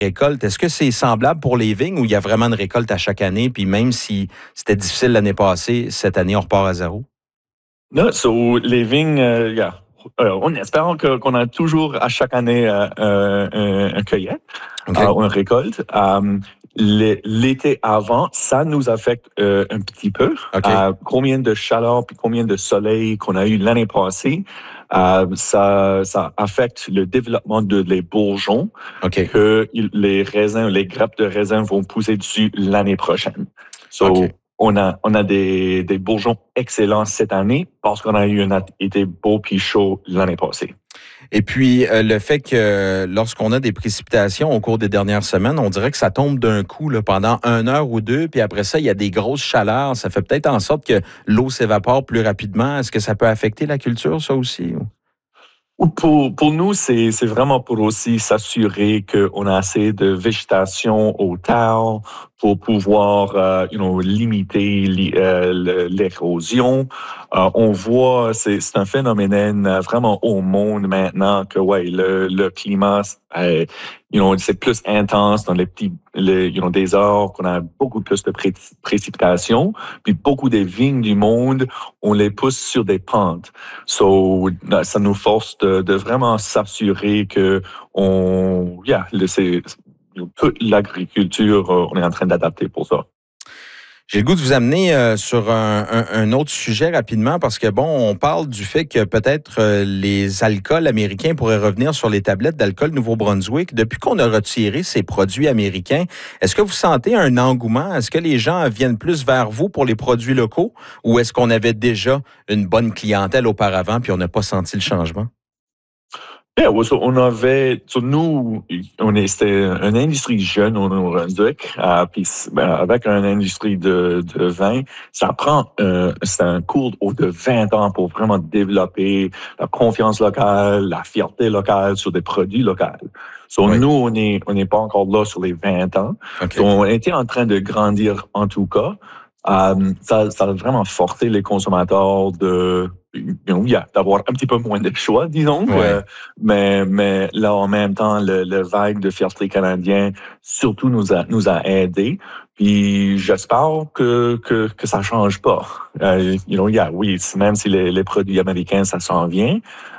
récolte. Est-ce que c'est semblable pour les vignes ou il y a vraiment une récolte à chaque année? Puis même si c'était difficile l'année passée, cette année, on repart à zéro? Non, les vignes, on espère qu'on a toujours à chaque année un cueillette, OK. une récolte. L'été avant, ça nous affecte un petit peu. OK. Combien de chaleur puis combien de soleil qu'on a eu l'année passée, ça affecte le développement les bourgeons OK. que les raisins, les grappes de raisin vont pousser dessus l'année prochaine. OK. On a des bourgeons excellents cette année parce qu'on a eu un été beau puis chaud l'année passée. Et puis, le fait que lorsqu'on a des précipitations au cours des dernières semaines, on dirait que ça tombe d'un coup là, pendant 1 heure ou deux, puis après ça, il y a des grosses chaleurs. Ça fait peut-être en sorte que l'eau s'évapore plus rapidement. Est-ce que ça peut affecter la culture, ça aussi? Pour nous, c'est vraiment pour aussi s'assurer qu'on a assez de végétation au terre pour pouvoir limiter l'érosion. On voit, c'est un phénomène vraiment au monde maintenant que le climat c'est plus intense dans des heures qu'on a beaucoup plus de précipitations, puis beaucoup des vignes du monde, on les pousse sur des pentes. Ça nous force de vraiment s'assurer que toute l'agriculture, on est en train d'adapter pour ça. J'ai le goût de vous amener sur un autre sujet rapidement parce que, on parle du fait que peut-être les alcools américains pourraient revenir sur les tablettes d'alcool Nouveau-Brunswick. Depuis qu'on a retiré ces produits américains, est-ce que vous sentez un engouement? Est-ce que les gens viennent plus vers vous pour les produits locaux ou est-ce qu'on avait déjà une bonne clientèle auparavant puis on n'a pas senti le changement? On avait, nous, c'était une industrie jeune au Nouveau-Brunswick, puis avec une industrie de vin, ça prend, c'est un cours de 20 ans pour vraiment développer la confiance locale, la fierté locale sur des produits locaux. Oui. Nous, on n'est pas encore là sur les 20 ans. Okay. On était en train de grandir en tout cas. Ça a vraiment forcé les consommateurs d'avoir un petit peu moins de choix, disons. Ouais. Mais là, en même temps, le vague de fierté canadien surtout nous a aidés. Puis j'espère que ça change pas. Oui, même si les produits américains, ça s'en vient.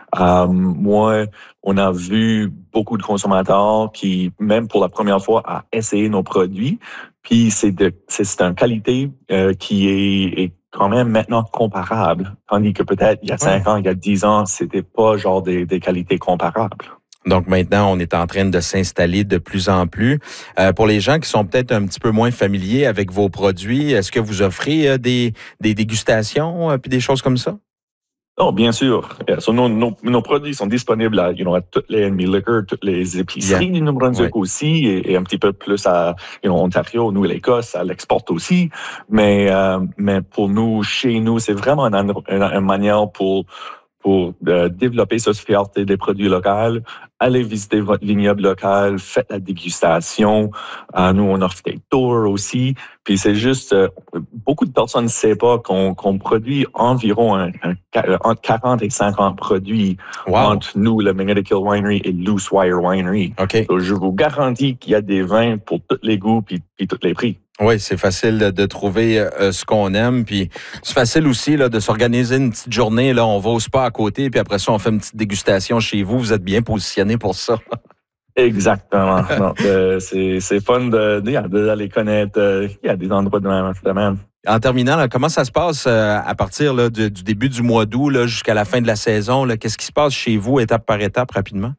Moi, on a vu beaucoup de consommateurs qui, même pour la première fois, a essayé nos produits. Puis c'est une qualité qui est quand même maintenant comparable. Tandis que peut-être il y a 5 ans, il y a 10 ans, c'était pas genre des qualités comparables. Donc maintenant, on est en train de s'installer de plus en plus. Pour les gens qui sont peut-être un petit peu moins familiers avec vos produits, est-ce que vous offrez des dégustations puis des choses comme ça? Oh, bien sûr. Nos produits sont disponibles à toutes les Enemy Liquor, toutes les épiceries du Nouveau-Brunswick aussi, et un petit peu plus à Ontario, nous, l'Écosse, à l'exporte aussi. Mais pour nous, chez nous, c'est vraiment une manière pour développer cette fierté des produits locaux. Allez visiter votre vignoble local, faites la dégustation. Nous, on offre des tours aussi. Puis c'est juste, beaucoup de personnes ne savent pas qu'on produit environ entre 40 et 50 produits entre nous, le Magnetic Hill Winery et Loose Wire Winery. OK. Donc, je vous garantis qu'il y a des vins pour tous les goûts puis tous les prix. Oui, c'est facile de trouver ce qu'on aime. Puis c'est facile aussi là, de s'organiser une petite journée. Là, on va au spa à côté, puis après ça, on fait une petite dégustation chez vous. Vous êtes bien positionné pour ça. Exactement. Donc, c'est fun d'aller connaître. Il y a des endroits de la semaine. En terminant, là, comment ça se passe à partir là, du début du mois d'août là, jusqu'à la fin de la saison? Là? Qu'est-ce qui se passe chez vous, étape par étape, rapidement?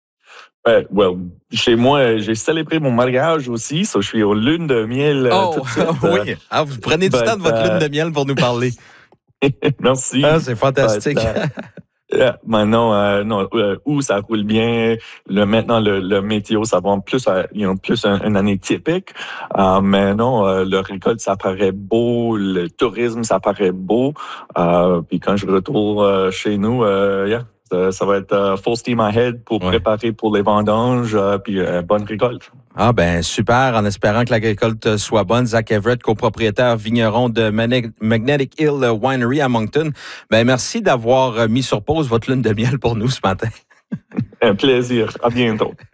Chez moi, j'ai célébré mon mariage aussi, je suis aux lunes de miel tout de suite. Oui, vous prenez du temps de votre lune de miel pour nous parler. Merci. C'est fantastique. Maintenant, où ça roule bien. Maintenant, le météo, ça va plus une année typique. Mais non, le récolte, ça paraît beau. Le tourisme, ça paraît beau. Puis quand je retourne chez nous, ça va être full steam ahead pour préparer pour les vendanges, puis bonne récolte. Ah ben super, en espérant que la récolte soit bonne. Zach Everett, copropriétaire vigneron de Magnetic Hill Winery à Moncton. Ben merci d'avoir mis sur pause votre lune de miel pour nous ce matin. Un plaisir. À bientôt.